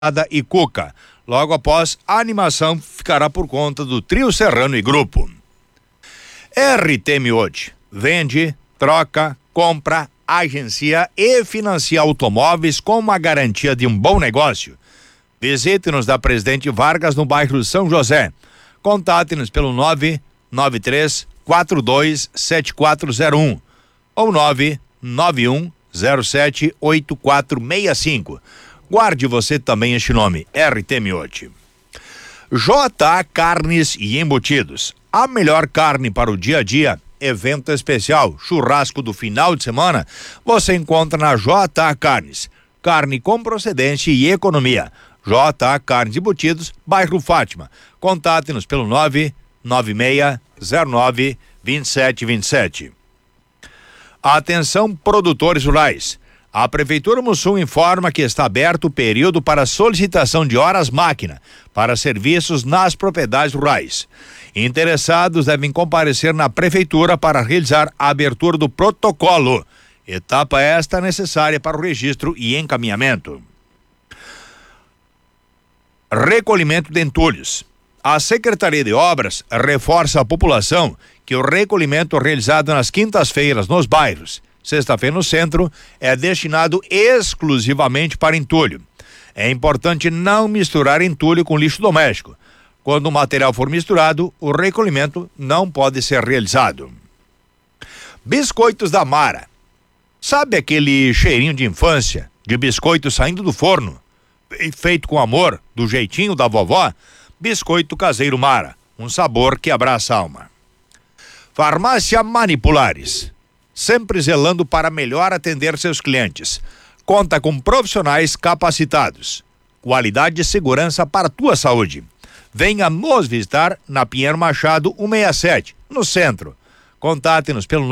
e Cuca. Logo após, a animação ficará por conta do Trio Serrano e Grupo. RT Miote vende, troca, compra, agencia e financia automóveis com uma garantia de um bom negócio. Visite-nos da Presidente Vargas no bairro São José. Contate-nos pelo 993427401 ou 991078465. Guarde você também este nome, RT Miote. JA Carnes e Embutidos. A melhor carne para o dia a dia. Evento especial, churrasco do final de semana, você encontra na JA Carnes. Carne com procedência e economia. JA Carnes e Embutidos, bairro Fátima. Contate-nos pelo 996092727. Atenção, produtores rurais. A Prefeitura Mussum informa que está aberto o período para solicitação de horas máquina para serviços nas propriedades rurais. Interessados devem comparecer na Prefeitura para realizar a abertura do protocolo. Etapa esta necessária para o registro e encaminhamento. Recolhimento de entulhos. A Secretaria de Obras reforça a população que o recolhimento realizado nas quintas-feiras nos bairros, sexta-feira no centro, é destinado exclusivamente para entulho. É importante não misturar entulho com lixo doméstico. Quando o material for misturado, o recolhimento não pode ser realizado. Biscoitos da Mara. Sabe aquele cheirinho de infância, de biscoito saindo do forno? Feito com amor, do jeitinho da vovó? Biscoito caseiro Mara, um sabor que abraça a alma. Farmácia Manipulares, sempre zelando para melhor atender seus clientes. Conta com profissionais capacitados. Qualidade e segurança para a tua saúde. Venha nos visitar na Pinheiro Machado 167, no centro. Contate-nos pelo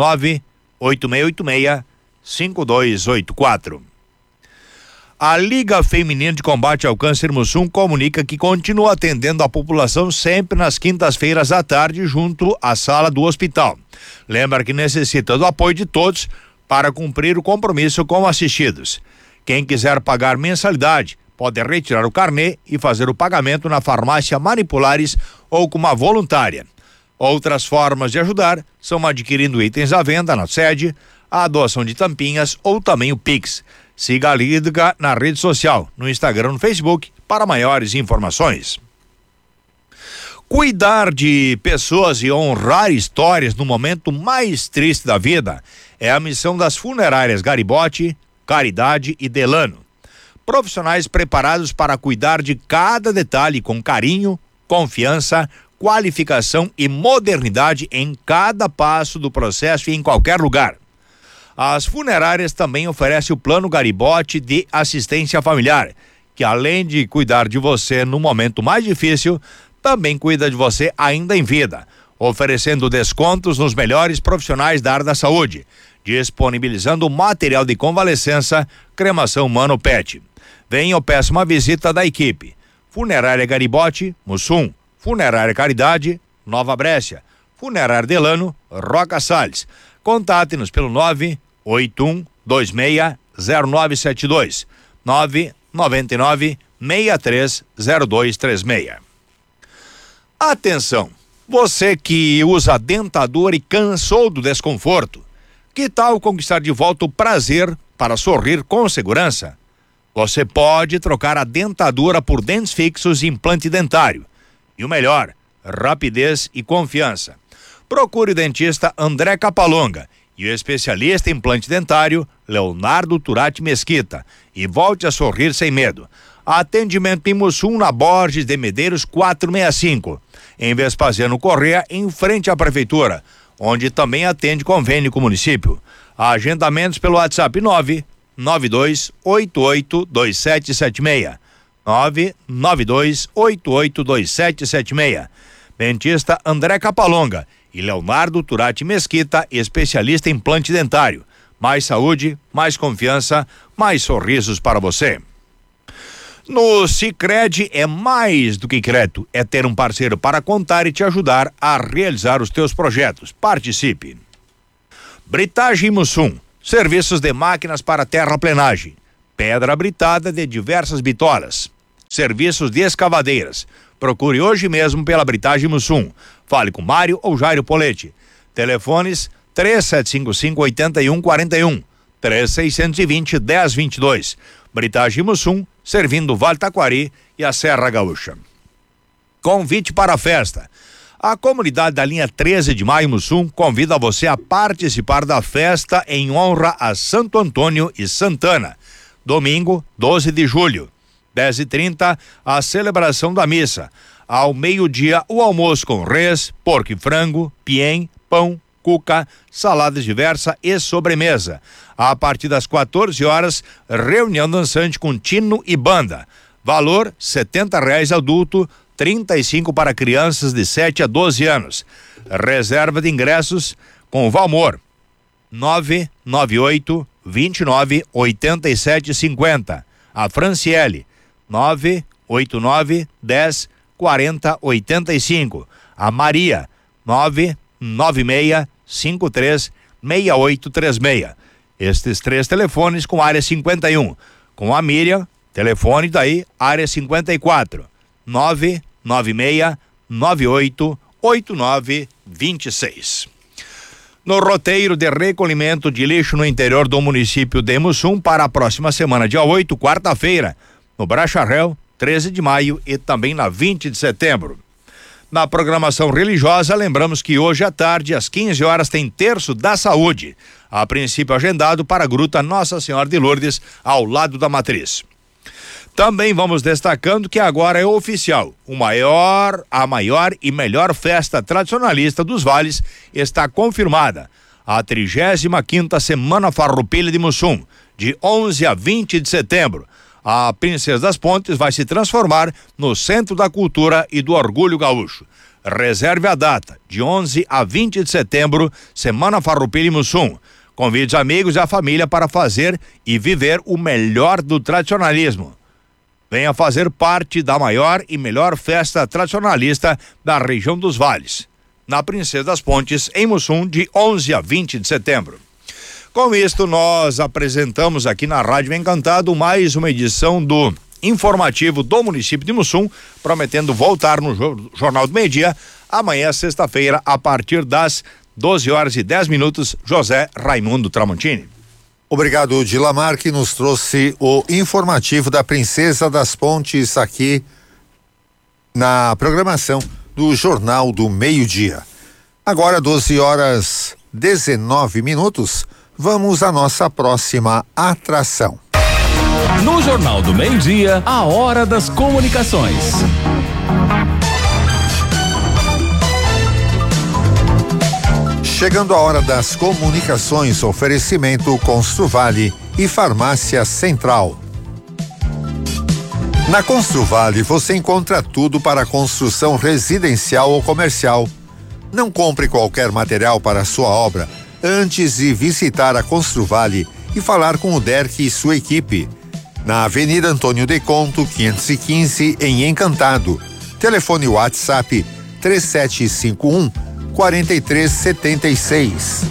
98686-5284. A Liga Feminina de Combate ao Câncer Mussum comunica que continua atendendo a população sempre nas quintas-feiras à tarde junto à sala do hospital. Lembra que necessita do apoio de todos para cumprir o compromisso com assistidos. Quem quiser pagar mensalidade pode retirar o carnê e fazer o pagamento na farmácia Manipulares ou com uma voluntária. Outras formas de ajudar são adquirindo itens à venda na sede, a doação de tampinhas ou também o Pix. Siga a Liga na rede social, no Instagram, no Facebook, para maiores informações. Cuidar de pessoas e honrar histórias no momento mais triste da vida é a missão das funerárias Garibotti, Caridade e Delano. Profissionais preparados para cuidar de cada detalhe com carinho, confiança, qualificação e modernidade em cada passo do processo e em qualquer lugar. As funerárias também oferecem o Plano Garibotti de Assistência Familiar, que além de cuidar de você no momento mais difícil, também cuida de você ainda em vida, oferecendo descontos nos melhores profissionais da área da saúde, disponibilizando material de convalescença, cremação humana ou PET. Venha ou peça uma visita da equipe. Funerária Garibotti, Mussum. Funerária Caridade, Nova Brécia. Funerária Delano, Roca Salles. Contate-nos pelo 981260972 999630236. Atenção, você que usa dentadura e cansou do desconforto, que tal conquistar de volta o prazer para sorrir com segurança? Você pode trocar a dentadura por dentes fixos e implante dentário. E o melhor, rapidez e confiança. Procure o dentista André Capalonga e o especialista em implante dentário Leonardo Turati Mesquita e volte a sorrir sem medo. Atendimento em Mussum, na Borges de Medeiros 465, em Vespasiano Corrêa, em frente à prefeitura, onde também atende convênio com o município. Agendamentos pelo WhatsApp 992882776 992882776. Dentista André Capalonga e Leonardo Turati Mesquita, especialista em implante dentário. Mais saúde, mais confiança, mais sorrisos para você. No Sicredi é mais do que crédito, é ter um parceiro para contar e te ajudar a realizar os teus projetos. Participe. Britagem Mussum, serviços de máquinas para terraplenagem, pedra britada de diversas bitolas, Serviços de escavadeiras. Procure hoje mesmo pela Britagem Mussum. Fale com Mário ou Jairo Poletti. Telefones 3755-8141, 3620-1022. Britagem Mussum, servindo Vale Taquari e a Serra Gaúcha. Convite para a festa. A comunidade da linha 13 de Maio Mussum convida você a participar da festa em honra a Santo Antônio e Santana. Domingo, 12 de julho, 10h30, a celebração da missa. Ao meio-dia, o almoço com res, porco e frango, piem, pão, cuca, saladas diversa e sobremesa. A partir das 14 horas, reunião dançante com tino e banda. Valor R$70 adulto, 35 para crianças de 7 a 12 anos. Reserva de ingressos com Valmor 998 29 87 50. A Franciele 989 10 40 85. A Maria 996 53 6836. Estes 3 telefones com área 51. Com a Miriam, telefone daí área 54 996 98 8926. No roteiro de recolhimento de lixo no interior do município de Mussum para a próxima semana, dia 8, quarta-feira, no Bracharel, 13 de maio e também na 20 de setembro. Na programação religiosa, lembramos que hoje à tarde, às 15 horas, tem Terço da Saúde, a princípio agendado para a Gruta Nossa Senhora de Lourdes, ao lado da Matriz. Também vamos destacando que agora é oficial, a maior e melhor festa tradicionalista dos vales está confirmada. A 35ª Semana Farroupilha de Mussum, de 11 a 20 de setembro. A Princesa das Pontes vai se transformar no Centro da Cultura e do Orgulho Gaúcho. Reserve a data, de 11 a 20 de setembro, Semana Farroupilha em Mussum. Convide os amigos e a família para fazer e viver o melhor do tradicionalismo. Venha fazer parte da maior e melhor festa tradicionalista da região dos Vales, na Princesa das Pontes, em Mussum, de 11 a 20 de setembro. Com isto, nós apresentamos aqui na Rádio Encantado mais uma edição do informativo do município de Mussum, prometendo voltar no Jornal do Meio-Dia, amanhã, sexta-feira, a partir das 12h10, José Raimundo Tramontini. Obrigado, Dilamar, que nos trouxe o informativo da Princesa das Pontes aqui na programação do Jornal do Meio-Dia. Agora, 12h19, vamos à nossa próxima atração. No Jornal do Meio-Dia, a Hora das Comunicações. Chegando a hora das comunicações, oferecimento Construvale e Farmácia Central. Na Construvale você encontra tudo para construção residencial ou comercial. Não compre qualquer material para a sua obra antes de visitar a Construvale e falar com o Derek e sua equipe. Na Avenida Antônio de Conto, 515, em Encantado. Telefone WhatsApp 3751-4376.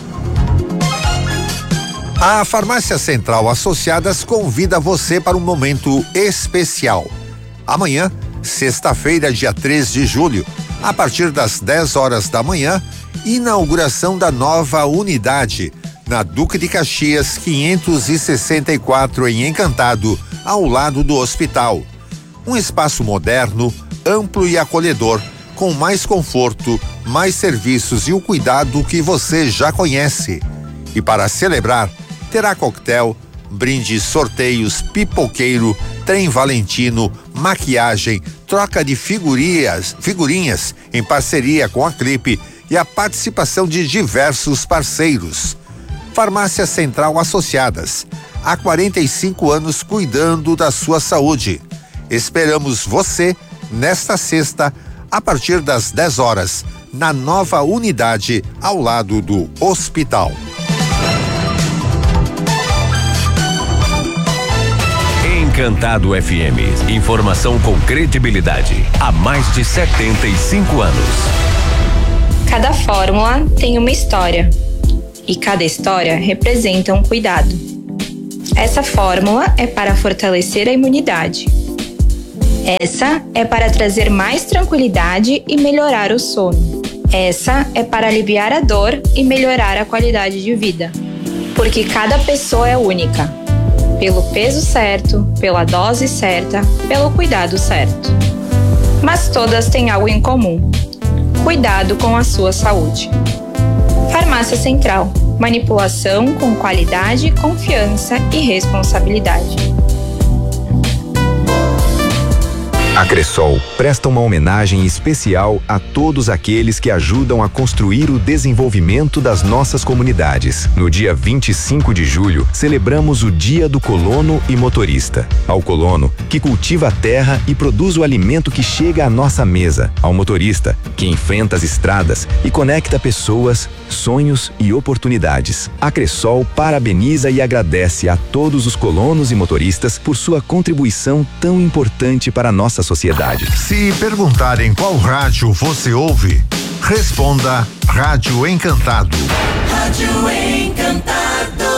A Farmácia Central Associadas convida você para um momento especial. Amanhã, sexta-feira, dia 3 de julho, a partir das 10 horas da manhã, inauguração da nova unidade na Duque de Caxias 564, em Encantado, ao lado do hospital. Um espaço moderno, amplo e acolhedor, com mais conforto, mais serviços e o cuidado que você já conhece. E para celebrar, terá coquetel, brindes, sorteios, pipoqueiro, trem valentino, maquiagem, troca de figurinhas em parceria com a Clipe e a participação de diversos parceiros. Farmácia Central Associadas, há 45 anos cuidando da sua saúde. Esperamos você nesta sexta, a partir das 10 horas, na nova unidade ao lado do hospital. Encantado FM. Informação com credibilidade. Há mais de 75 anos. Cada fórmula tem uma história. E cada história representa um cuidado. Essa fórmula é para fortalecer a imunidade. Essa é para trazer mais tranquilidade e melhorar o sono. Essa é para aliviar a dor e melhorar a qualidade de vida. Porque cada pessoa é única. Pelo peso certo, pela dose certa, pelo cuidado certo. Mas todas têm algo em comum: cuidado com a sua saúde. Farmácia Central. Manipulação com qualidade, confiança e responsabilidade. A Cressol presta uma homenagem especial a todos aqueles que ajudam a construir o desenvolvimento das nossas comunidades. No dia 25 de julho, celebramos o Dia do Colono e Motorista. Ao colono, que cultiva a terra e produz o alimento que chega à nossa mesa. Ao motorista, que enfrenta as estradas e conecta pessoas, sonhos e oportunidades. A Cressol parabeniza e agradece a todos os colonos e motoristas por sua contribuição tão importante para a nossa sociedade. Se perguntarem qual rádio você ouve, responda Rádio Encantado. Rádio Encantado.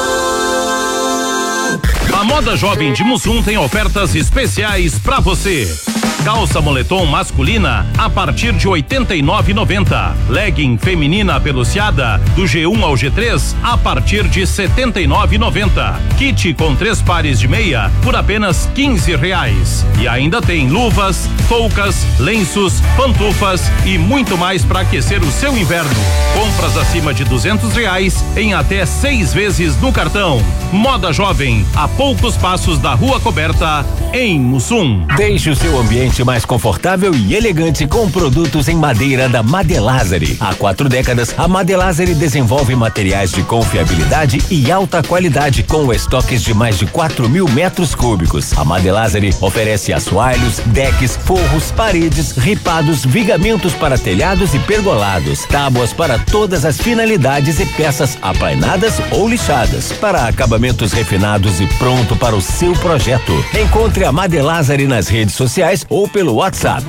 A Moda Jovem de Mussum tem ofertas especiais pra você. Calça moletom masculina a partir de R$ 89,90. Legging feminina peluciada do G1 ao G3 a partir de R$ 79,90. Kit com 3 pares de meia por apenas R$ 15. E ainda tem luvas, toucas, lenços, pantufas e muito mais para aquecer o seu inverno. Compras acima de R$ 200 em até 6 vezes no cartão. Moda Jovem, a poucos passos da Rua Coberta, em Mussum. Deixe o seu ambiente mais confortável e elegante com produtos em madeira da Madelazari. Há 4 décadas, a Madelazari desenvolve materiais de confiabilidade e alta qualidade, com estoques de mais de 4.000 metros cúbicos. A Madelazari oferece assoalhos, decks, forros, paredes, ripados, vigamentos para telhados e pergolados, tábuas para todas as finalidades e peças aplainadas ou lixadas, para acabamentos refinados e pronto para o seu projeto. Encontre a Madelazari nas redes sociais ou pelo WhatsApp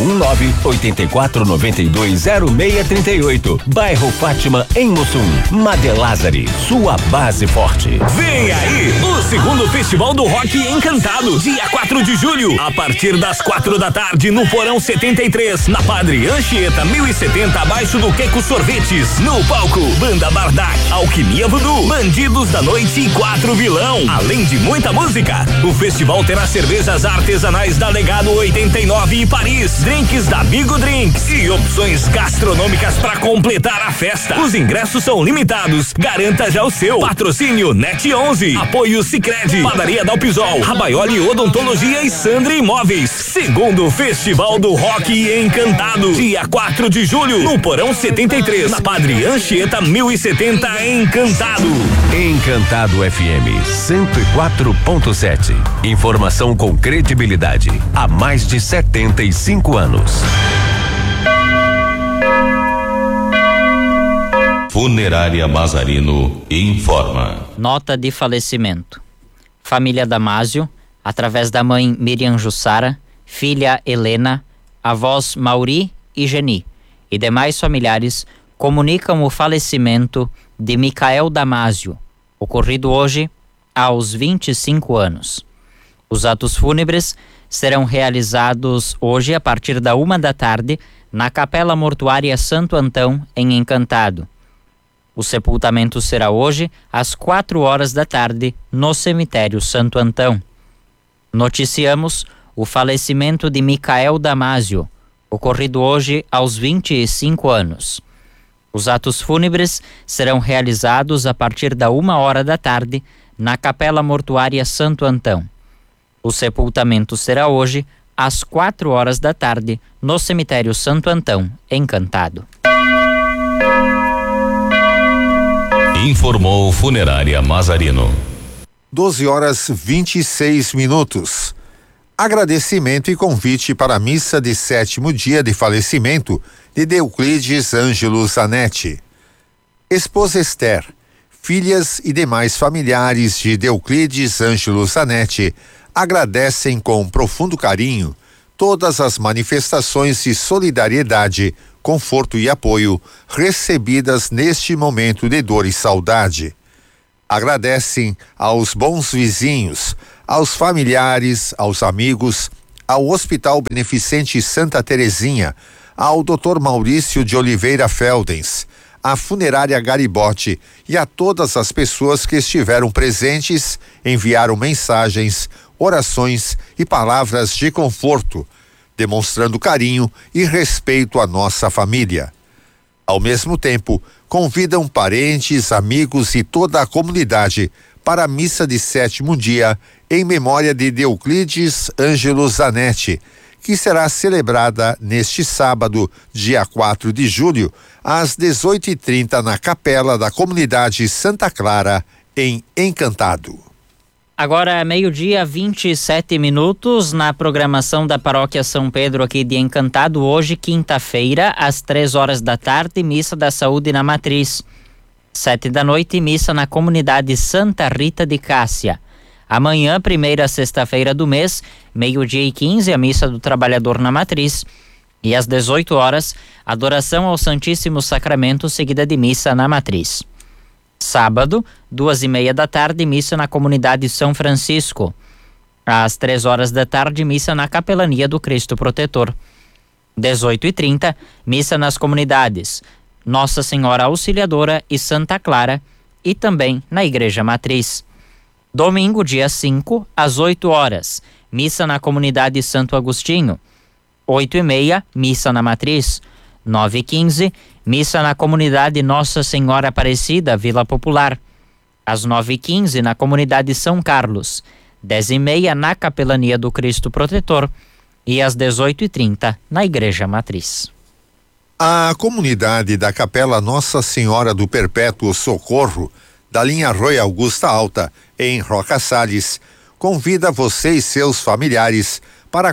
519-8492-0638. Bairro Fátima, em Mussum. Madelazari, sua base forte. Vem aí o segundo Festival do Rock Encantado, dia 4 de julho, a partir das 4 da tarde no Porão 73, na Padre Anchieta 1070, abaixo do Queco Sorvetes. No palco, Banda Bardac, Alquimia Voodoo, Bandidos da Noite e 4 Vilão. Além de muita música, o festival terá cervejas artesanais da Legado 89 e Paris, drinks da Bigo Drinks e opções gastronômicas para completar a festa. Os ingressos são limitados. Garanta já o seu. Patrocínio Net 11. Apoio Sicredi, Padaria Dalpisol, Rabaioli Odontologia e Sandra Imóveis. Segundo Festival do Rock Encantado, dia 4 de julho, no Porão 73, na Padre Anchieta 1070, Encantado. Encantado FM 104.7. Informação com credibilidade há mais de 75 anos. Funerária Mazarino informa. Nota de falecimento. Família Damásio, através da mãe Miriam Jussara, filha Helena, avós Mauri e Geni e demais familiares, comunicam o falecimento de Micael Damásio, ocorrido hoje aos 25 anos. Os atos fúnebres serão realizados hoje a partir da 1 da tarde na Capela Mortuária Santo Antão, em Encantado. O sepultamento será hoje às 4 horas da tarde no cemitério Santo Antão. Noticiamos o falecimento de Micael Damásio, ocorrido hoje aos 25 anos. Os atos fúnebres serão realizados a partir da 1 hora da tarde na Capela Mortuária Santo Antão. O sepultamento será hoje às 4 horas da tarde no cemitério Santo Antão, Encantado. Informou Funerária Mazarino. 12h26. Agradecimento e convite para a missa de 7º dia de falecimento de Deuclides Ângelo Zanetti. Esposa Esther, filhas e demais familiares de Deuclides Ângelo Zanetti agradecem com profundo carinho todas as manifestações de solidariedade, conforto e apoio recebidas neste momento de dor e saudade. Agradecem aos bons vizinhos, aos familiares, aos amigos, ao Hospital Beneficente Santa Terezinha, ao Dr. Maurício de Oliveira Feldens, à Funerária Garibotti e a todas as pessoas que estiveram presentes, enviaram mensagens, orações e palavras de conforto, demonstrando carinho e respeito à nossa família. Ao mesmo tempo, convidam parentes, amigos e toda a comunidade para a missa de 7º dia em memória de Deoclides Ângelo Zanetti, que será celebrada neste sábado, dia 4 de julho, às 18h30 na capela da comunidade Santa Clara, em Encantado. Agora, 12:27 na programação da Paróquia São Pedro aqui de Encantado, hoje, quinta-feira, às 3 da tarde, missa da saúde na Matriz. 7 da noite, missa na comunidade Santa Rita de Cássia. Amanhã, primeira sexta-feira do mês, 12:15, a missa do trabalhador na Matriz. E às 18 horas, adoração ao Santíssimo Sacramento, seguida de missa na Matriz. Sábado, 2:30 da tarde, missa na comunidade São Francisco. Às 3 da tarde, missa na Capelania do Cristo Protetor. 18h30, missa nas comunidades Nossa Senhora Auxiliadora e Santa Clara, e também na Igreja Matriz. Domingo, dia 5, às 8 horas, missa na comunidade Santo Agostinho. 8:30, missa na Matriz. 9h15, missa na comunidade Nossa Senhora Aparecida, Vila Popular. Às 9h15, na comunidade São Carlos. 10h30, na Capelania do Cristo Protetor. E às 18h30, na Igreja Matriz. A comunidade da Capela Nossa Senhora do Perpétuo Socorro, da linha Roy Augusta Alta, em Roca Salles, convida você e seus familiares para a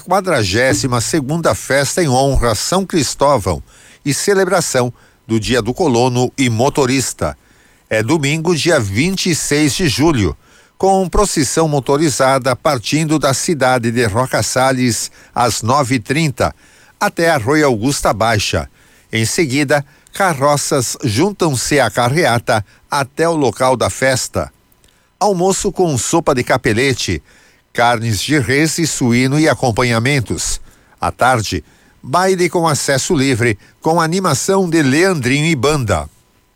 42ª festa em honra a São Cristóvão e celebração do Dia do Colono e Motorista. É domingo, dia 26 de julho, com procissão motorizada partindo da cidade de Roca Salles às 9h30 até a Roy Augusta Baixa. Em seguida, carroças juntam-se à carreata até o local da festa. Almoço com sopa de capelete, carnes de res e suíno e acompanhamentos. À tarde, baile com acesso livre, com animação de Leandrinho e banda.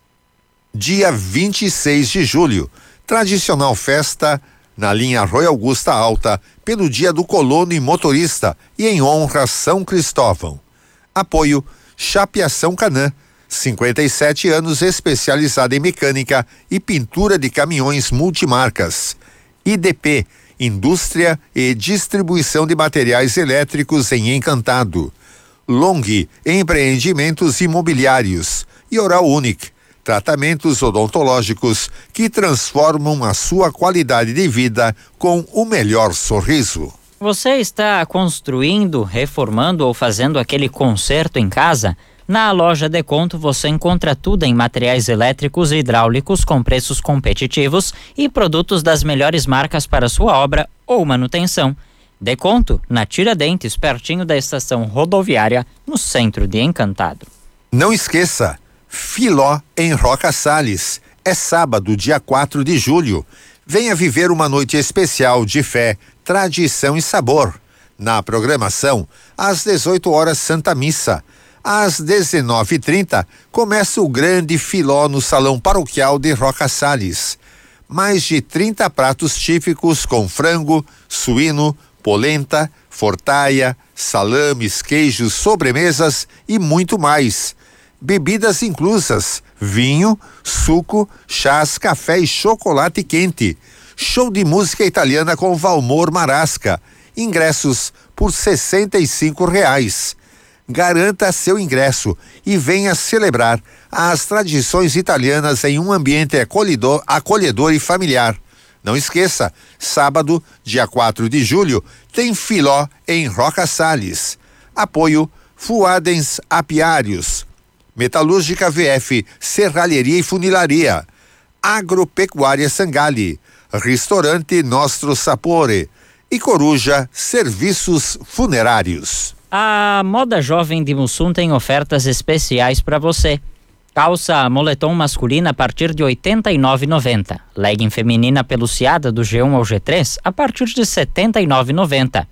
Dia 26 de julho, tradicional festa na linha Roy Augusta Alta, pelo Dia do Colono e Motorista e em honra a São Cristóvão. Apoio Chapeação Canã, 57 anos, especializada em mecânica e pintura de caminhões multimarcas. IDP, Indústria e Distribuição de Materiais Elétricos em Encantado. Long, Empreendimentos Imobiliários. E Oral Unique, tratamentos odontológicos que transformam a sua qualidade de vida com o melhor sorriso. Você está construindo, reformando ou fazendo aquele conserto em casa? Na loja Deconto você encontra tudo em materiais elétricos e hidráulicos com preços competitivos e produtos das melhores marcas para sua obra ou manutenção. Deconto, na Tiradentes, pertinho da estação rodoviária, no centro de Encantado. Não esqueça, Filó em Roca Salles. É sábado, dia 4 de julho. Venha viver uma noite especial de fé, tradição e sabor. Na programação, às 18 horas, Santa Missa. Às 19h30, começa o grande Filó no Salão Paroquial de Roca Salles. Mais de 30 pratos típicos com frango, suíno, polenta, fortaia, salames, queijos, sobremesas e muito mais. Bebidas inclusas, vinho, suco, chás, café e chocolate quente. Show de música italiana com Valmor Marasca. Ingressos por R$65. Garanta seu ingresso e venha celebrar as tradições italianas em um ambiente acolhedor e familiar. Não esqueça, sábado, dia 4 de julho, tem Filó em Roca Salles. Apoio Fuadens Apiários, Metalúrgica VF, Serralheria e Funilaria, Agropecuária Sangali, Restaurante Nostro Sapore e Coruja Serviços Funerários. A Moda Jovem de Mussum tem ofertas especiais para você. Calça moletom masculina a partir de R$ 89,90. Legging feminina peluciada do G1 ao G3 a partir de R$ 79,90.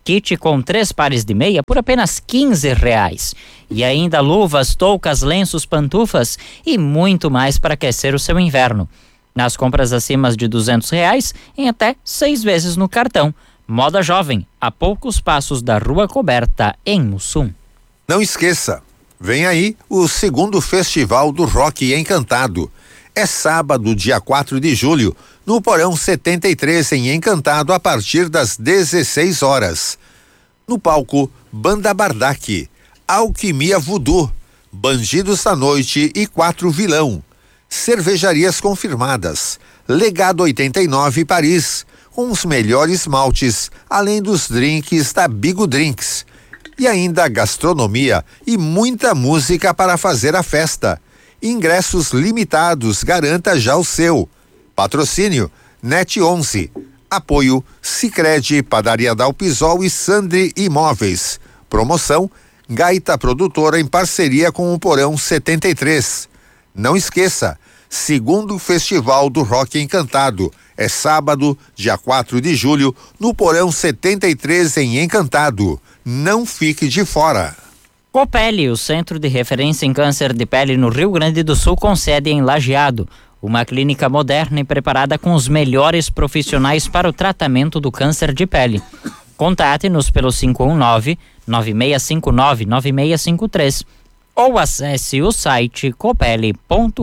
Kit com 3 pares de meia por apenas R$15. E ainda luvas, toucas, lenços, pantufas e muito mais para aquecer o seu inverno. Nas compras acima de R$200, em até 6 vezes no cartão. Moda Jovem, a poucos passos da Rua Coberta, em Mussum. Não esqueça, vem aí o segundo Festival do Rock Encantado. É sábado, dia 4 de julho, no Porão 73, em Encantado, a partir das 16 horas. No palco, Banda Bardaque, Alquimia Voodoo, Bandidos da Noite e 4 Vilão. Cervejarias confirmadas, Legado 89 Paris, com os melhores maltes, além dos drinks da Bigo Drinks. E ainda gastronomia e muita música para fazer a festa. Ingressos limitados, garanta já o seu. Patrocínio Net 11. Apoio Sicredi, Padaria Dalpisol e Sandri Imóveis. Promoção Gaita Produtora em parceria com o Porão 73. Não esqueça, segundo Festival do Rock Encantado. É sábado, dia 4 de julho, no Porão 73 em Encantado. Não fique de fora. Copele, o centro de referência em câncer de pele no Rio Grande do Sul, com sede em Lajeado. Uma clínica moderna e preparada com os melhores profissionais para o tratamento do câncer de pele. Contate-nos pelo 519-9659-9653 ou acesse o site copele.com.br.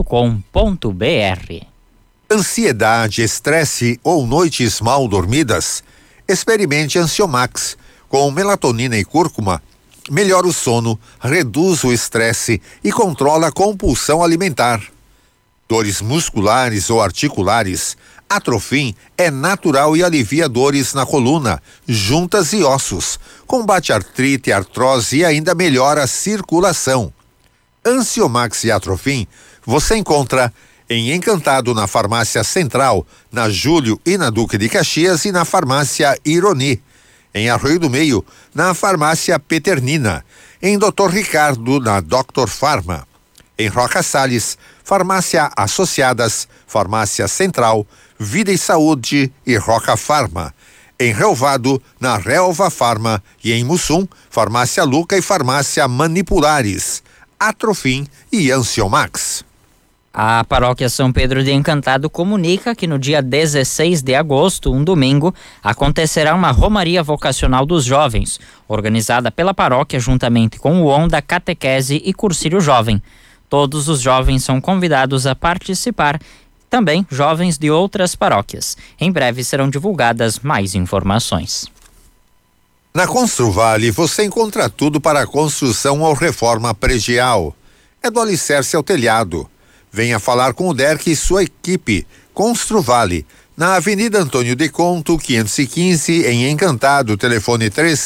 Ansiedade, estresse ou noites mal dormidas? Experimente Ansiomax. Com melatonina e cúrcuma, melhora o sono, reduz o estresse e controla a compulsão alimentar. Dores musculares ou articulares, Atrofim é natural e alivia dores na coluna, juntas e ossos, combate artrite, artrose e ainda melhora a circulação. Ansiomax e Atrofim você encontra em Encantado, na Farmácia Central, na Júlio e na Duque de Caxias e na Farmácia Ironi. Em Arroio do Meio, na Farmácia Peternina. Em Dr. Ricardo, na Dr. Farma. Em Roca Salles, Farmácia Associadas, Farmácia Central, Vida e Saúde e Roca Farma. Em Relvado, na Relva Farma. E em Mussum, Farmácia Luca e Farmácia Manipulares. Atrofim e Ansiomax. A Paróquia São Pedro de Encantado comunica que no dia 16 de agosto, um domingo, acontecerá uma Romaria Vocacional dos Jovens, organizada pela paróquia juntamente com o ONDA, Catequese e Cursílio Jovem. Todos os jovens são convidados a participar, também jovens de outras paróquias. Em breve serão divulgadas mais informações. Na Construvale você encontra tudo para a construção ou reforma predial. É do alicerce ao telhado. Venha falar com o Derek e sua equipe. Construvale, na Avenida Antônio de Conto, 515, em Encantado, telefone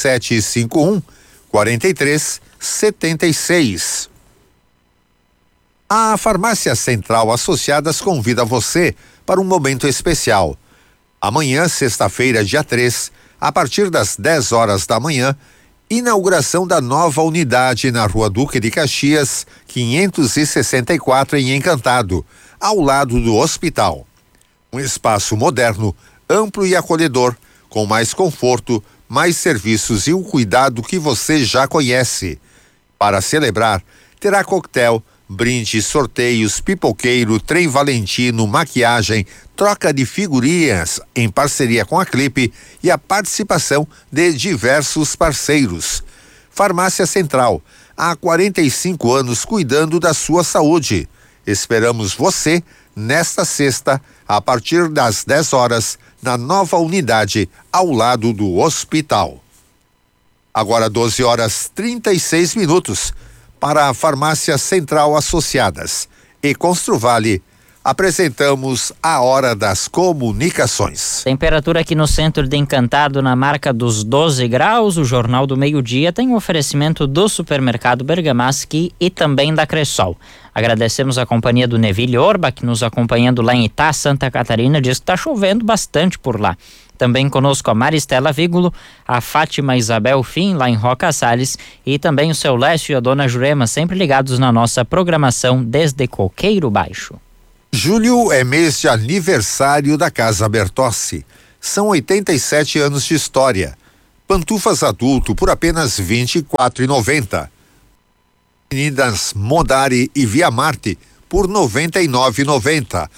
3751-4376. A Farmácia Central Associadas convida você para um momento especial. Amanhã, sexta-feira, dia 3, a partir das 10 horas da manhã, inauguração da nova unidade na Rua Duque de Caxias, 564, em Encantado, ao lado do hospital. Um espaço moderno, amplo e acolhedor, com mais conforto, mais serviços e o cuidado que você já conhece. Para celebrar, terá coquetel, brinde, sorteios, pipoqueiro, trem valentino, maquiagem, troca de figurinhas em parceria com a Clipe e a participação de diversos parceiros. Farmácia Central, há 45 anos cuidando da sua saúde. Esperamos você nesta sexta, a partir das 10 horas, na nova unidade, ao lado do hospital. Agora 12 horas 36 minutos. Para a Farmácia Central Associadas e Construvale, apresentamos a Hora das Comunicações. Temperatura aqui no centro de Encantado na marca dos 12 graus. O Jornal do Meio-Dia tem um oferecimento do Supermercado Bergamaschi e também da Cressol. Agradecemos a companhia do Neville Orbach, nos acompanhando lá em Itá, Santa Catarina. Diz que está chovendo bastante por lá. Também conosco a Maristela Vígulo, a Fátima Isabel Fim, lá em Roca Salles, e também o seu Lécio e a dona Jurema, sempre ligados na nossa programação desde Coqueiro Baixo. Julho é mês de aniversário da Casa Bertossi. São 87 anos de história. Pantufas adulto por apenas R$ 24,90. Avenidas Modari e Via Marte por R$ 99,90.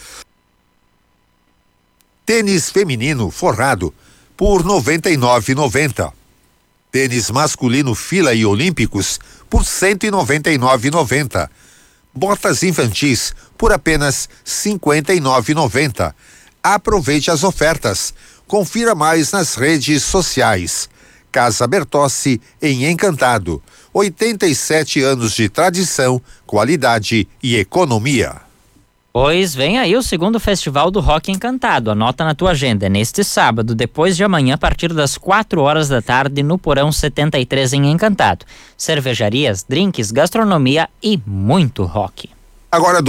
Tênis feminino forrado por R$ 99,90. Tênis masculino Fila e Olímpicos por R$ 199,90. Botas infantis por apenas R$ 59,90. Aproveite as ofertas. Confira mais nas redes sociais. Casa Bertossi em Encantado. 87 anos de tradição, qualidade e economia. Pois vem aí o segundo Festival do Rock Encantado. Anota na tua agenda. É neste sábado, depois de amanhã, a partir das 4 da tarde, no Porão 73 em Encantado. Cervejarias, drinks, gastronomia e muito rock. Agora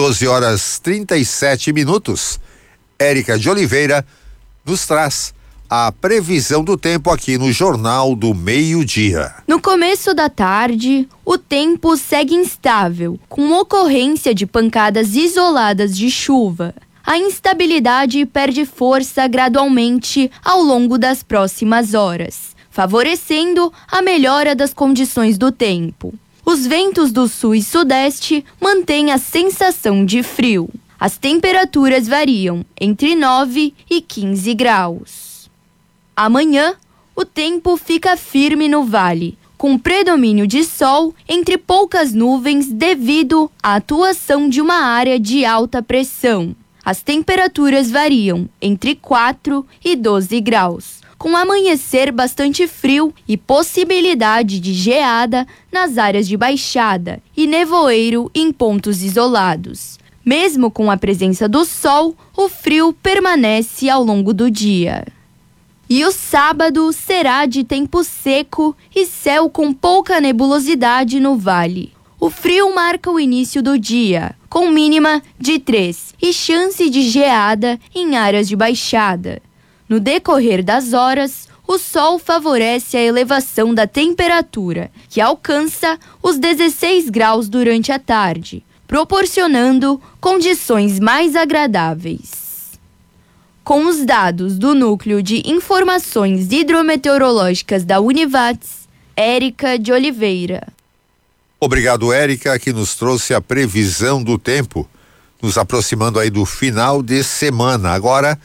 12h37. Érica de Oliveira nos traz a previsão do tempo aqui no Jornal do Meio-Dia. No começo da tarde, o tempo segue instável, com ocorrência de pancadas isoladas de chuva. A instabilidade perde força gradualmente ao longo das próximas horas, favorecendo a melhora das condições do tempo. Os ventos do sul e sudeste mantêm a sensação de frio. As temperaturas variam entre 9 e 15 graus. Amanhã, o tempo fica firme no vale, com predomínio de sol entre poucas nuvens devido à atuação de uma área de alta pressão. As temperaturas variam entre 4 e 12 graus, com amanhecer bastante frio e possibilidade de geada nas áreas de baixada e nevoeiro em pontos isolados. Mesmo com a presença do sol, o frio permanece ao longo do dia. E o sábado será de tempo seco e céu com pouca nebulosidade no vale. O frio marca o início do dia, com mínima de 3 e chance de geada em áreas de baixada. No decorrer das horas, o sol favorece a elevação da temperatura, que alcança os 16 graus durante a tarde, proporcionando condições mais agradáveis. Com os dados do Núcleo de Informações Hidrometeorológicas da Univates, Érica de Oliveira. Obrigado, Érica, que nos trouxe a previsão do tempo, nos aproximando aí do final de semana. Agora,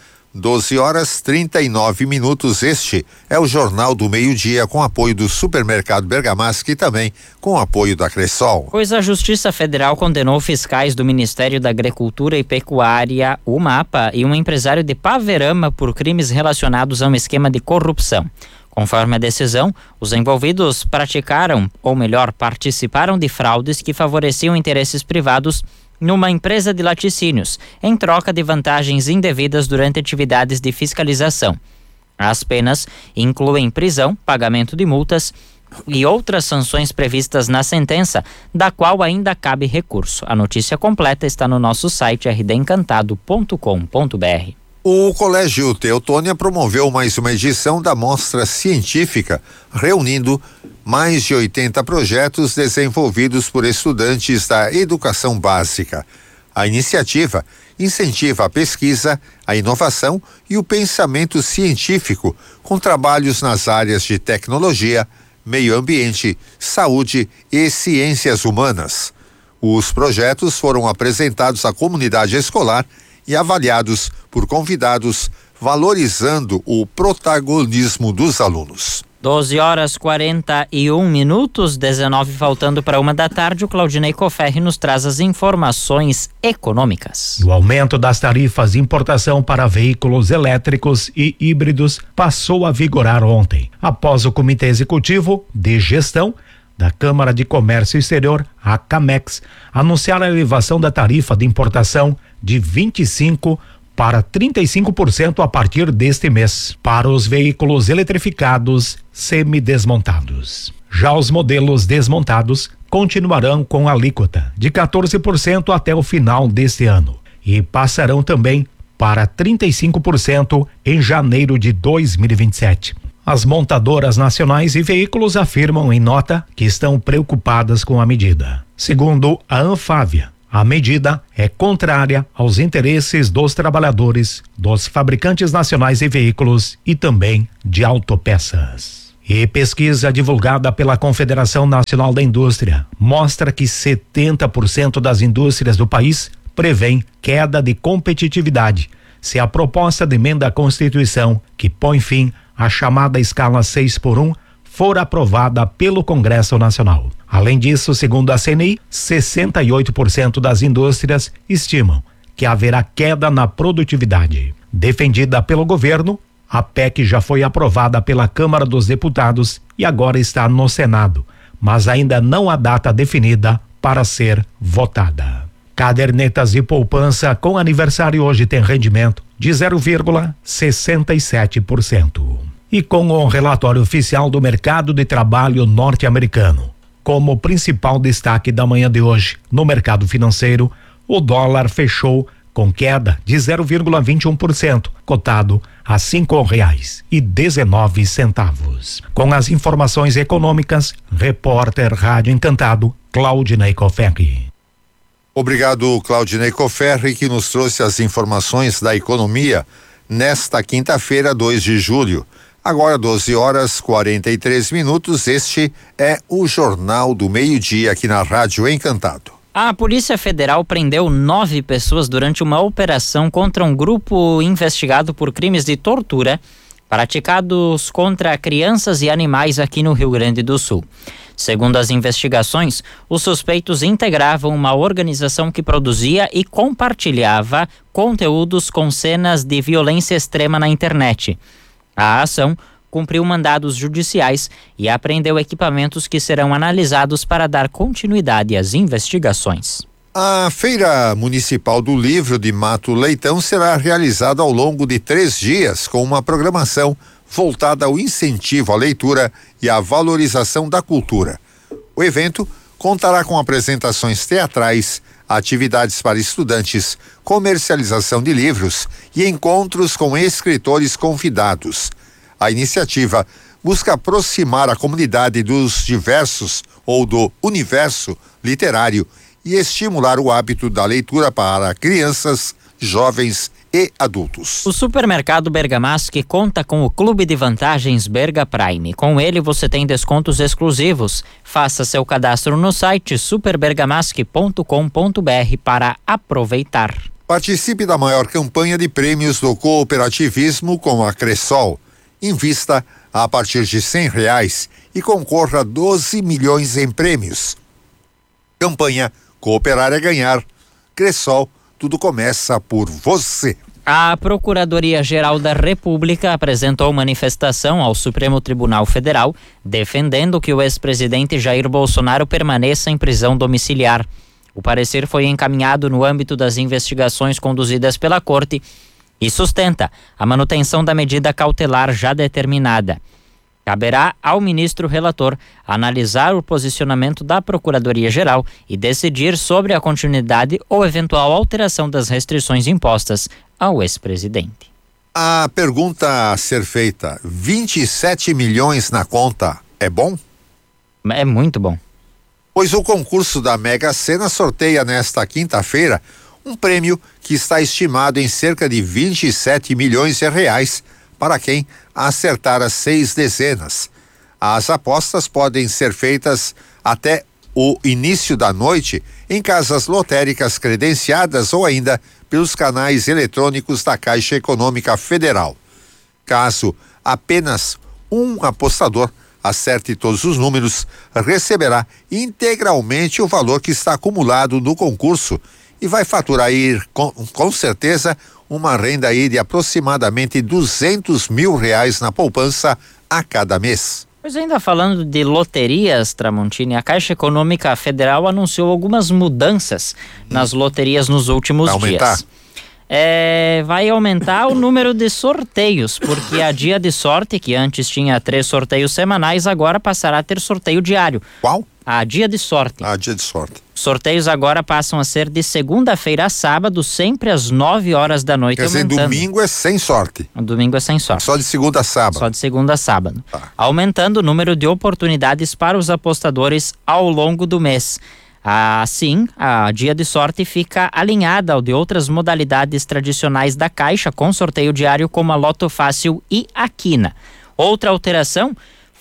12h39. Este é o Jornal do Meio-Dia, com apoio do Supermercado Bergamasque e também com apoio da Cressol. Pois a Justiça Federal condenou fiscais do Ministério da Agricultura e Pecuária, o MAPA, e um empresário de Paverama por crimes relacionados a um esquema de corrupção. Conforme a decisão, os envolvidos praticaram, ou melhor, participaram de fraudes que favoreciam interesses privados numa empresa de laticínios, em troca de vantagens indevidas durante atividades de fiscalização. As penas incluem prisão, pagamento de multas e outras sanções previstas na sentença, da qual ainda cabe recurso. A notícia completa está no nosso site rdencantado.com.br. O Colégio Teotônia promoveu mais uma edição da Mostra Científica, reunindo mais de 80 projetos desenvolvidos por estudantes da educação básica. A iniciativa incentiva a pesquisa, a inovação e o pensamento científico, com trabalhos nas áreas de tecnologia, meio ambiente, saúde e ciências humanas. Os projetos foram apresentados à comunidade escolar e avaliados por convidados, valorizando o protagonismo dos alunos. 12h41, 19 faltando para 1 da tarde. O Claudinei Coferri nos traz as informações econômicas. O aumento das tarifas de importação para veículos elétricos e híbridos passou a vigorar ontem, após o Comitê Executivo de Gestão da Câmara de Comércio Exterior, a CAMEX, anunciar a elevação da tarifa de importação de 25% para 35% a partir deste mês, para os veículos eletrificados semidesmontados. Já os modelos desmontados continuarão com alíquota de 14% até o final deste ano e passarão também para 35% em janeiro de 2027. As montadoras nacionais e veículos afirmam em nota que estão preocupadas com a medida. Segundo a Anfávia, a medida é contrária aos interesses dos trabalhadores, dos fabricantes nacionais de veículos e também de autopeças. E pesquisa divulgada pela Confederação Nacional da Indústria mostra que 70% das indústrias do país prevêem queda de competitividade se a proposta de emenda à Constituição, que põe fim à chamada escala 6x1, for aprovada pelo Congresso Nacional. Além disso, segundo a CNI, 68% das indústrias estimam que haverá queda na produtividade. Defendida pelo governo, a PEC já foi aprovada pela Câmara dos Deputados e agora está no Senado, mas ainda não há data definida para ser votada. Cadernetas de poupança com aniversário hoje tem rendimento de 0,67%. E com o relatório oficial do mercado de trabalho norte-americano como principal destaque da manhã de hoje no mercado financeiro, o dólar fechou com queda de 0,21%, cotado a R$5,19. Com as informações econômicas, repórter Rádio Encantado, Claudinei Coferri. Obrigado, Claudinei Coferri, que nos trouxe as informações da economia nesta quinta-feira, 2 de julho. Agora 12h43. Este é o Jornal do Meio-Dia aqui na Rádio Encantado. A Polícia Federal prendeu 9 pessoas durante uma operação contra um grupo investigado por crimes de tortura praticados contra crianças e animais aqui no Rio Grande do Sul. Segundo as investigações, os suspeitos integravam uma organização que produzia e compartilhava conteúdos com cenas de violência extrema na internet. A ação cumpriu mandados judiciais e apreendeu equipamentos que serão analisados para dar continuidade às investigações. A Feira Municipal do Livro de Mato Leitão será realizada ao longo de 3 dias, com uma programação voltada ao incentivo à leitura e à valorização da cultura. O evento contará com apresentações teatrais, atividades para estudantes, comercialização de livros e encontros com escritores convidados. A iniciativa busca aproximar a comunidade dos diversos ou do universo literário e estimular o hábito da leitura para crianças, jovens e adultos. O supermercado Bergamasque conta com o Clube de Vantagens Berga Prime. Com ele você tem descontos exclusivos. Faça seu cadastro no site superbergamasque.com.br para aproveitar. Participe da maior campanha de prêmios do cooperativismo com a Cressol. Invista a partir de R$100 e concorra a 12 milhões em prêmios. Campanha Cooperar é Ganhar. Cressol, tudo começa por você. A Procuradoria-Geral da República apresentou manifestação ao Supremo Tribunal Federal defendendo que o ex-presidente Jair Bolsonaro permaneça em prisão domiciliar. O parecer foi encaminhado no âmbito das investigações conduzidas pela Corte e sustenta a manutenção da medida cautelar já determinada. Caberá ao ministro relator analisar o posicionamento da Procuradoria-Geral e decidir sobre a continuidade ou eventual alteração das restrições impostas ao ex-presidente. A pergunta a ser feita: 27 milhões na conta é bom? É muito bom. Pois o concurso da Mega Sena sorteia nesta quinta-feira um prêmio que está estimado em cerca de 27 milhões de reais para quem acertar as 6 dezenas. As apostas podem ser feitas até o início da noite em casas lotéricas credenciadas ou ainda pelos canais eletrônicos da Caixa Econômica Federal. Caso apenas um apostador acerte todos os números, receberá integralmente o valor que está acumulado no concurso e vai faturar com certeza uma renda aí de aproximadamente R$200 mil na poupança a cada mês. Pois ainda falando de loterias, Tramontini, a Caixa Econômica Federal anunciou algumas mudanças nas loterias nos últimos dias. Vai aumentar o número de sorteios, porque a Dia de Sorte, que antes tinha 3 sorteios semanais, agora passará a ter sorteio diário. Qual? A Dia de Sorte. A Dia de Sorte. Sorteios agora passam a ser de segunda-feira a sábado, sempre às 9 horas da noite. Quer dizer, domingo é sem sorte. O domingo é sem sorte. Só de segunda a sábado. Só de segunda a sábado. Tá. Aumentando o número de oportunidades para os apostadores ao longo do mês. Assim, a Dia de Sorte fica alinhada ao de outras modalidades tradicionais da Caixa, com sorteio diário como a Loto Fácil e a Quina. Outra alteração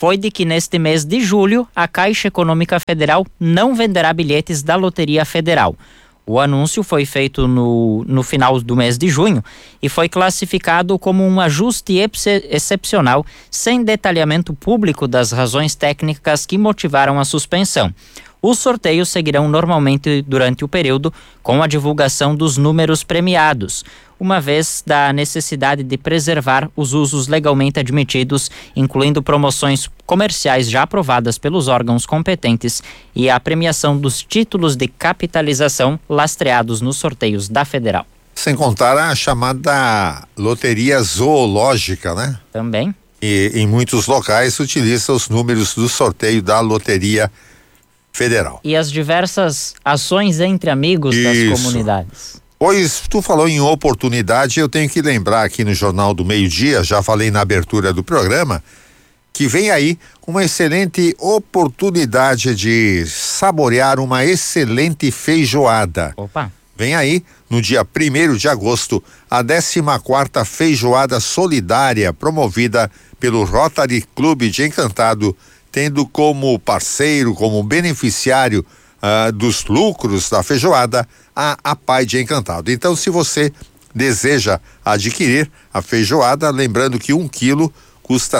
foi de que neste mês de julho a Caixa Econômica Federal não venderá bilhetes da Loteria Federal. O anúncio foi feito no final do mês de junho e foi classificado como um ajuste excepcional, sem detalhamento público das razões técnicas que motivaram a suspensão. Os sorteios seguirão normalmente durante o período com a divulgação dos números premiados, uma vez da necessidade de preservar os usos legalmente admitidos, incluindo promoções comerciais já aprovadas pelos órgãos competentes e a premiação dos títulos de capitalização lastreados nos sorteios da Federal. Sem contar a chamada loteria zoológica, né? Também. E em muitos locais utiliza os números do sorteio da Loteria Federal. E as diversas ações entre amigos das comunidades. Pois tu falou em oportunidade, eu tenho que lembrar aqui no Jornal do Meio-Dia, já falei na abertura do programa, que vem aí uma excelente oportunidade de saborear uma excelente feijoada. Opa! Vem aí, no dia 1º de agosto, a 14ª Feijoada Solidária, promovida pelo Rotary Clube de Encantado, tendo como parceiro, como beneficiário dos lucros da feijoada, a Pai de Encantado. Então, se você deseja adquirir a feijoada, lembrando que 1 quilo custa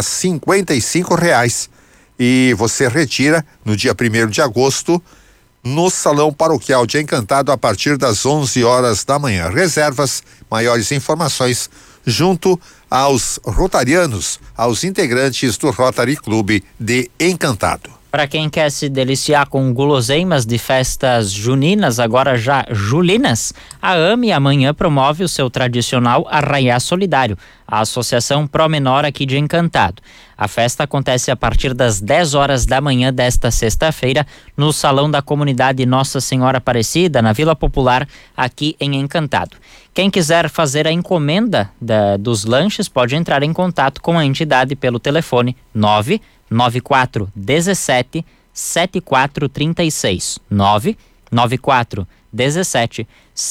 R$55 e você retira no dia 1º de agosto no Salão Paroquial de Encantado a partir das 11 horas da manhã. Reservas, maiores informações junto aos rotarianos, aos integrantes do Rotary Clube de Encantado. Para quem quer se deliciar com guloseimas de festas juninas, agora já julinas, a AME amanhã promove o seu tradicional Arraiá Solidário, a Associação Promenor aqui de Encantado. A festa acontece a partir das 10 horas da manhã desta sexta-feira no Salão da Comunidade Nossa Senhora Aparecida, na Vila Popular, aqui em Encantado. Quem quiser fazer a encomenda dos lanches pode entrar em contato com a entidade pelo telefone 994 17 7436 994 17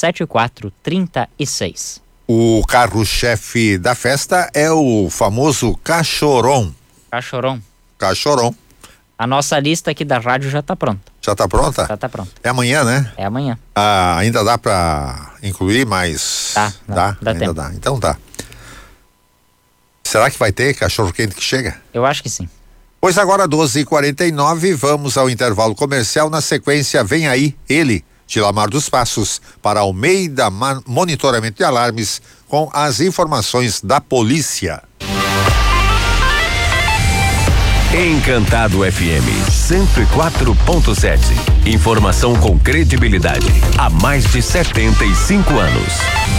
7436. O carro-chefe da festa é o famoso Cachorrão. Cachorrão. A nossa lista aqui da rádio já está pronta. Já está pronta? Já está pronta. É amanhã, né? É amanhã. Ainda dá para incluir, mas... Dá ainda tempo. dá. Então tá. Será que vai ter cachorro quente que chega? Eu acho que sim. Pois agora 12h49, vamos ao intervalo comercial. Na sequência vem aí ele, de Lamar dos Passos, para Almeida Monitoramento de Alarmes, com as informações da polícia. Encantado FM 104.7. Informação com credibilidade há mais de 75 anos.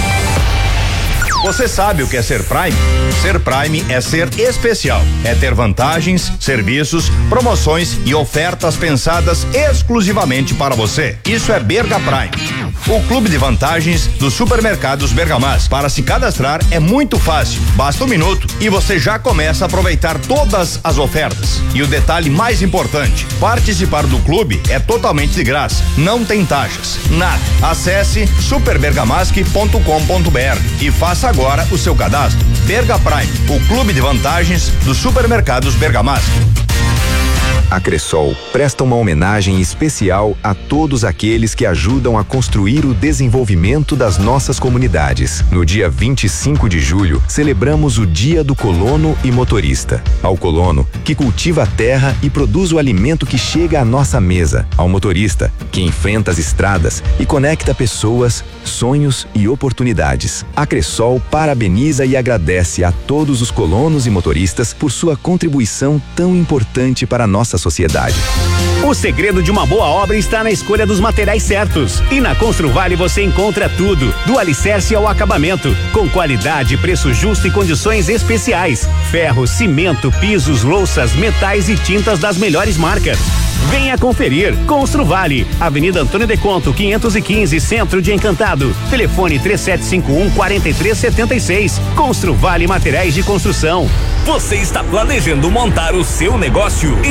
Você sabe o que é ser Prime? Ser Prime é ser especial. É ter vantagens, serviços, promoções e ofertas pensadas exclusivamente para você. Isso é Berga Prime, o clube de vantagens dos supermercados Bergamas. Para se cadastrar é muito fácil. Basta 1 minuto e você já começa a aproveitar todas as ofertas. E o detalhe mais importante: participar do clube é totalmente de graça. Não tem taxas, nada. Acesse superbergamasque.com.br e faça agora o seu cadastro. Berga Prime, o clube de vantagens dos supermercados Bergamasque. A Cressol presta uma homenagem especial a todos aqueles que ajudam a construir o desenvolvimento das nossas comunidades. No dia 25 de julho, celebramos o Dia do Colono e Motorista. Ao colono, que cultiva a terra e produz o alimento que chega à nossa mesa. Ao motorista, que enfrenta as estradas e conecta pessoas, sonhos e oportunidades. A Cressol parabeniza e agradece a todos os colonos e motoristas por sua contribuição tão importante para a nossa sociedade. O segredo de uma boa obra está na escolha dos materiais certos. E na Construvale você encontra tudo, do alicerce ao acabamento, com qualidade, preço justo e condições especiais. Ferro, cimento, pisos, louças, metais e tintas das melhores marcas. Venha conferir. Construvale, Avenida Antônio de Conto, 515, Centro de Encantado. Telefone 3751-4376. Construvale Materiais de Construção. Você está planejando montar o seu negócio? Então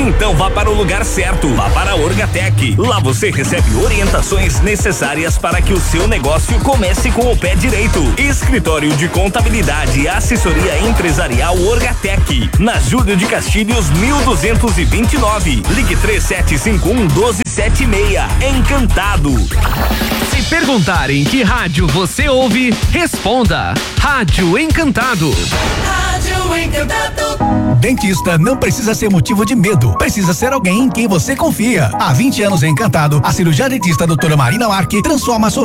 vá para o lugar certo. Vá para a Orgatec. Lá você recebe orientações necessárias para que o seu negócio comece com o pé direito. Escritório de Contabilidade e Assessoria Empresarial Orgatec. Na Júlio de Castilhos, 1229. Ligue 3751-1276. Encantado. Se perguntarem que rádio você ouve, responda: Rádio Encantado. Rádio Encantado. Dentista não precisa ser motivo de medo, precisa ser alguém em quem você confia. Há 20 anos em Encantado, a cirurgia dentista doutora Marina Marque transforma a sua